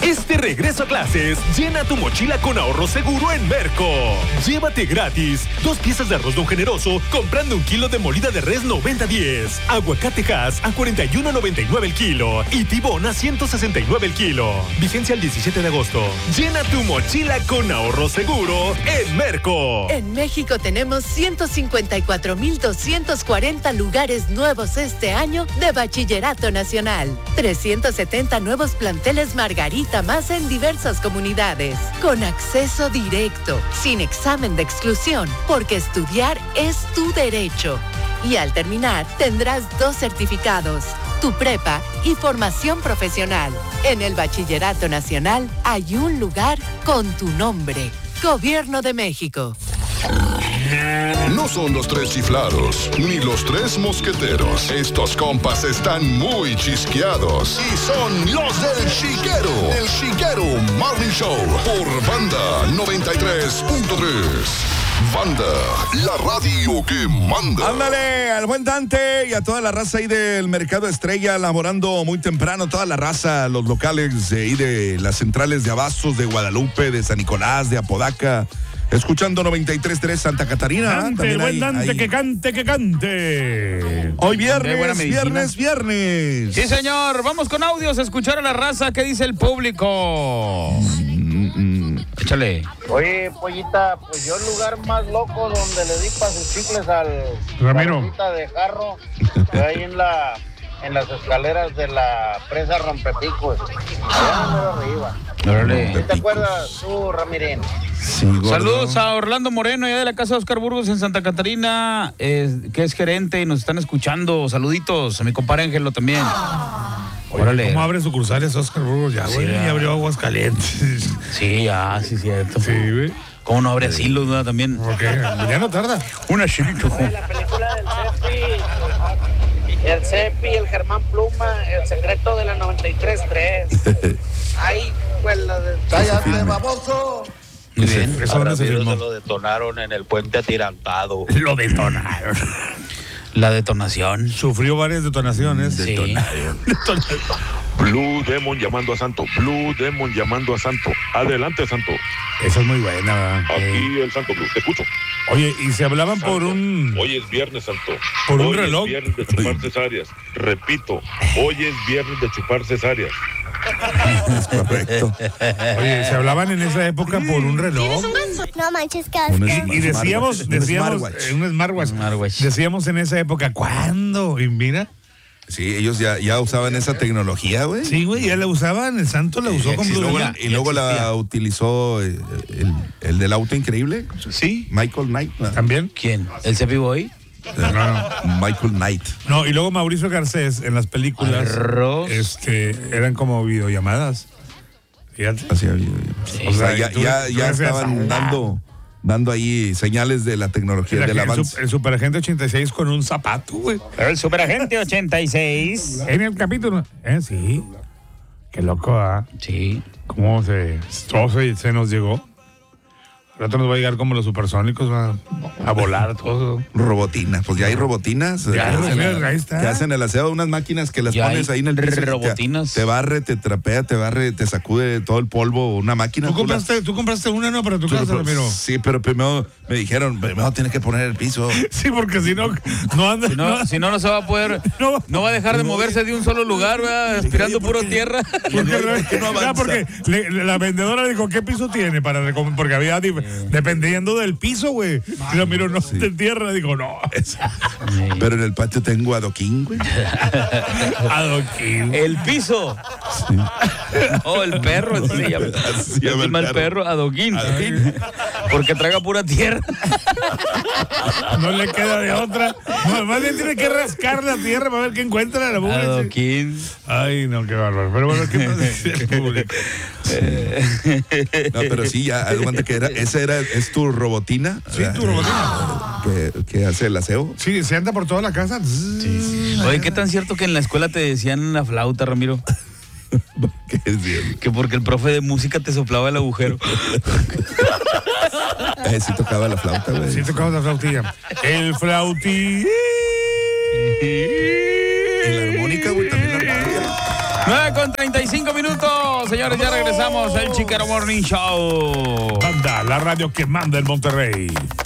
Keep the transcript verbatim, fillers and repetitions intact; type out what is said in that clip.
Este regreso a clases, llena tu mochila con ahorro seguro en Merco. Llévate gratis dos piezas de arroz Don Generoso comprando un kilo de molida de res noventa diez, aguacate Hass a cuarenta y uno noventa y nueve el kilo y tibón a ciento sesenta y nueve el kilo. Vigencia el diecisiete de agosto. Llena tu mochila con ahorro seguro en Merco. En México tenemos ciento cincuenta y cuatro mil doscientos cuarenta lugares nuevos este año de Bachillerato Nacional. trescientos setenta nuevos planteles Margarita más en diversas comunidades, con acceso directo, sin examen de exclusión, porque estudiar es tu derecho. Y al terminar, tendrás dos certificados, tu prepa y formación profesional. En el Bachillerato Nacional hay un lugar con tu nombre. Gobierno de México. No son los tres chiflados, ni los tres mosqueteros. Estos compas están muy chisqueados y son los del Chiquero. El Chiquero Morning Show por Banda noventa y tres punto tres. Banda, la radio que manda. Ándale, al buen Dante y a toda la raza ahí del Mercado Estrella, laborando muy temprano, toda la raza, los locales de ahí de las centrales de abastos de Guadalupe, de San Nicolás, de Apodaca. Escuchando noventa y tres punto tres Santa Catarina. Dante, el buen hay, Dante, hay... que cante, que cante. Hoy viernes, viernes, viernes. Sí, señor. Vamos con audios a escuchar a la raza. ¿Qué dice el público? Mm, mm, échale. Oye, Pollita, pues yo el lugar más loco donde le di para sus chicles al Ramiro de jarro, fue ahí en la... en las escaleras de la presa Rompepicos, allá arriba. Órale. ¿Te acuerdas tú, Ramirín? Sí, saludos a Orlando Moreno, allá de la casa de Oscar Burgos en Santa Catarina, eh, que es gerente y nos están escuchando. Saluditos a mi compadre Ángelo también. Oye, órale. ¿Cómo abre sucursales Oscar Burgos? Ya, güey, sí, ya abrió Aguascalientes. Sí, ya, sí, cierto. Sí, güey. ¿Cómo no abre asilos, no, también? ¿Por qué? Ya no tarda. Un asilito. La película del Cepi, el Cepi, el Germán Pluma, el secreto de la noventa y tres punto tres. Ahí, pues la de... ¡Cállate, baboso! Muy bien. Eso no se lo detonaron en el puente atirantado. Lo detonaron. La detonación. Sufrió varias detonaciones. Sí. Detonaron. Blue Demon llamando a Santo. Blue Demon llamando a Santo. Adelante, Santo. Esa es muy buena, ¿verdad? Aquí eh. el Santo Blue. Te escucho. Oye, y se hablaban Santo, por un... Hoy es viernes, Santo. Por un hoy reloj. Hoy es viernes de chupar cesáreas. Repito, hoy es viernes de chupar cesáreas. Es correcto. Oye, se hablaban en esa época por un reloj. No manches, casco. Y, y decíamos, decíamos, un smartwatch. smartwatch. Decíamos en esa época, ¿cuándo? Y mira. Sí, ellos ya, ya usaban esa tecnología, güey. Sí, güey, ya la usaban, el Santo la usó con Y luego, la, y luego la utilizó el, el, el del auto increíble. Sí. Michael Knight. ¿También? ¿Quién? ¿El Cepi Boy? No, no, Michael Knight. No, y luego Mauricio Garcés en las películas Arroz. este, eran como videollamadas. Fíjate. Hacía videollamadas. Sí. O sea, ya, tú, ya, tú ya estaban dando, dando ahí señales de la tecnología, Mira, del el, avance. el Superagente ochenta y seis con un zapato, güey. El Superagente ochenta y seis. En el capítulo. Eh, sí. Qué loco, ¿ah? ¿eh? Sí. ¿Cómo se, todo se, se nos llegó? El otro nos va a llegar como los supersónicos, va a volar todo. Robotinas, pues ya hay robotinas. Ya, que, hacen, mira, ahí está. que hacen el aseo, unas máquinas que las Ya pones ahí en el piso. robotinas. Te, te barre, te trapea, te barre, te sacude todo el polvo, una máquina. ¿Tú compraste, ¿tú compraste una, no, para tu casa, Ramiro? Sí, pero primero me dijeron, primero tienes que poner el piso. Sí, porque si no, no anda. Si no, no, si no, no se va a poder, no, no va a dejar de moverse de un solo lugar, ¿verdad? Aspirando puro tierra. Porque, porque, no avanza. porque le, la vendedora dijo, ¿qué piso tiene? para Porque había, dependiendo del piso, güey. Y Ramiro, no, sí. de tierra, digo, no. Sí. Pero en el patio tengo adoquín, güey. Adoquín. El piso. Sí. Oh, el perro, así se llama. Así se llama el perro, adoquín. adoquín. Porque traga pura tierra. No le queda de otra. No, más bien tiene que rascar la tierra para ver qué encuentra la mujer. Adoquín. Ay, no, qué bárbaro. Pero bueno, ¿qué más dice el público? No, pero sí, ya, aguanta que era, esa era, es tu robotina. Sí, tu robotina. Que, que hace el aseo. Sí, se anda por toda la casa. Sí, sí. Oye, ¿qué tan cierto que en la escuela te decían la flauta, Ramiro? ¿Qué es bien? Que porque el profe de música te soplaba el agujero. Eh, sí tocaba la flauta, güey. Sí tocaba la flautilla. El flauti. En la armónica, güey, también la armónica. nueve con treinta y cinco minutos. Vámonos, señores, ya regresamos. El Chiquero Morning Show. Manda, la radio que manda en Monterrey.